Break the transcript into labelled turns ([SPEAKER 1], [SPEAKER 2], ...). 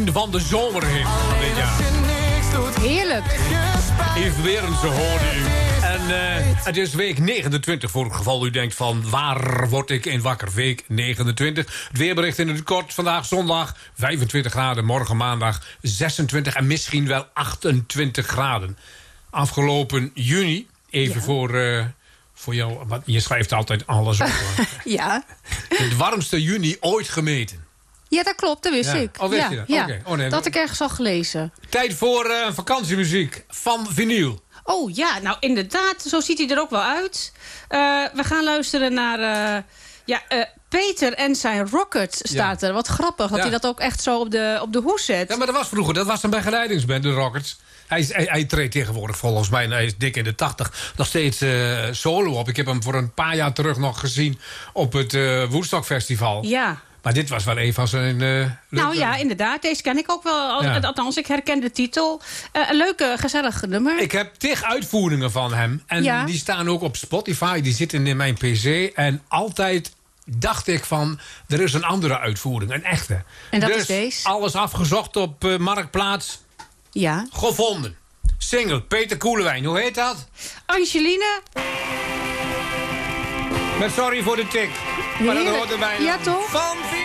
[SPEAKER 1] einde van de zomerhit van dit jaar.
[SPEAKER 2] Heerlijk.
[SPEAKER 1] Yves Berendsen hoorde u. En het is week 29 voor het geval u denkt van... waar word ik in wakker? Week 29. Het weerbericht in het kort. Vandaag zondag 25 graden. Morgen maandag 26 en misschien wel 28 graden. Afgelopen juni, even voor jou... Want je schrijft altijd alles op.
[SPEAKER 2] Ja.
[SPEAKER 1] Het warmste juni ooit gemeten.
[SPEAKER 2] Ja, dat klopt, dat wist ik.
[SPEAKER 1] Oh, wist je dat?
[SPEAKER 2] Ja.
[SPEAKER 1] Okay. Oh, nee,
[SPEAKER 2] dat had ik ergens al gelezen.
[SPEAKER 1] Tijd voor vakantiemuziek van vinyl.
[SPEAKER 3] Oh ja, nou inderdaad, zo ziet hij er ook wel uit. We gaan luisteren naar Peter en zijn Rockets staat er. Wat grappig dat hij dat ook echt zo op de hoes zet.
[SPEAKER 1] Ja, maar dat was vroeger, dat was een begeleidingsband, de Rockets. Hij treedt tegenwoordig volgens mij, hij is dik in de 80, nog steeds solo op. Ik heb hem voor een paar jaar terug nog gezien op het Woodstock Festival.
[SPEAKER 3] Ja.
[SPEAKER 1] Maar dit was wel een van zijn...
[SPEAKER 3] nou ja, inderdaad. Deze ken ik ook wel. Althans, ik herken de titel. Een leuke, gezellig nummer.
[SPEAKER 1] Ik heb 10 uitvoeringen van hem. En die staan ook op Spotify. Die zitten in mijn pc. En altijd dacht ik van... er is een andere uitvoering, een echte.
[SPEAKER 2] En dat
[SPEAKER 1] dus
[SPEAKER 2] is deze?
[SPEAKER 1] Alles afgezocht op Marktplaats.
[SPEAKER 2] Ja.
[SPEAKER 1] Gevonden. Single, Peter Koelewijn. Hoe heet dat?
[SPEAKER 3] Angeline.
[SPEAKER 1] Met sorry voor de tik. Maar dat hoort erbij.
[SPEAKER 2] Ja, toch?
[SPEAKER 1] Van